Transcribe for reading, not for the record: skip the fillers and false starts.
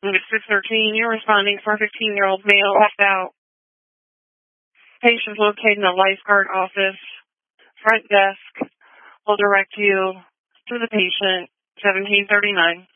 It's 613. You're responding for a 15-year-old male left out. Patient located in the lifeguard office. Front desk will direct you to the patient, 1739.